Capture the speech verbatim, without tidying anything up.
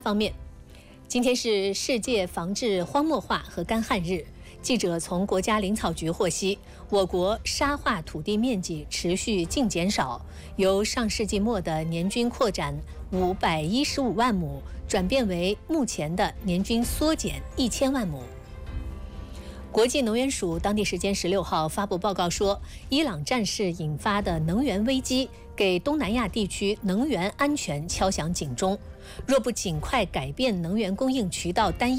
方面，今天是世界防治荒漠化和干旱日。记者从国家林草局获悉，我国沙化土地面积持续净减少，由上世纪末的年均扩展五百一十五万亩，转变为目前的年均缩减一千万亩。国际能源署当地时间十六号发布报告说，伊朗战事引发的能源危机给东南亚地区能源安全敲响警钟。若不尽快改变能源供应渠道单一